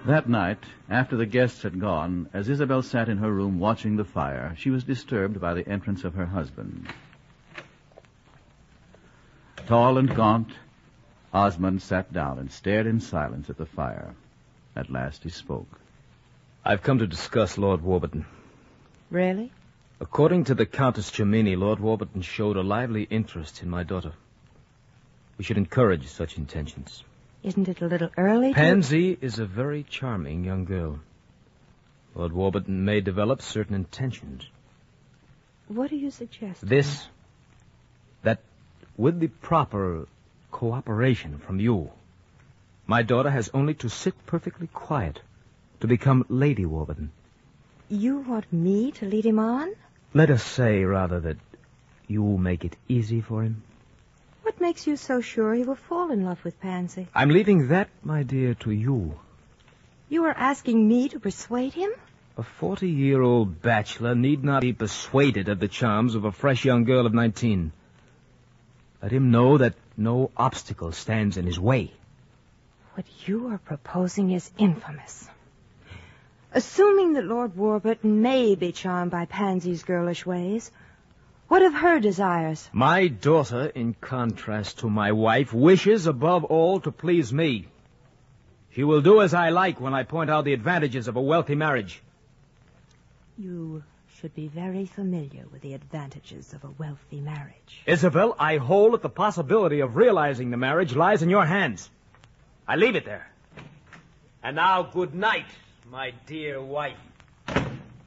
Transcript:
That night, after the guests had gone, as Isabel sat in her room watching the fire, she was disturbed by the entrance of her husband. Tall and gaunt, Osmond sat down and stared in silence at the fire. At last he spoke. I've come to discuss Lord Warburton. Really? According to the Countess Germini, Lord Warburton showed a lively interest in my daughter. We should encourage such intentions. Isn't it a little early? Pansy is a very charming young girl. Lord Warburton may develop certain intentions. What do you suggest? That with the proper cooperation from you, my daughter has only to sit perfectly quiet to become Lady Warburton. You want me to lead him on? Let us say, rather, that you make it easy for him. What makes you so sure he will fall in love with Pansy? I'm leaving that, my dear, to you. You are asking me to persuade him? A 40-year-old bachelor need not be persuaded of the charms of a fresh young girl of 19. Let him know that no obstacle stands in his way. What you are proposing is infamous. Assuming that Lord Warburton may be charmed by Pansy's girlish ways, what of her desires? My daughter, in contrast to my wife, wishes above all to please me. She will do as I like when I point out the advantages of a wealthy marriage. You should be very familiar with the advantages of a wealthy marriage. Isabel, I hold that the possibility of realizing the marriage lies in your hands. I leave it there. And now, good night, my dear wife.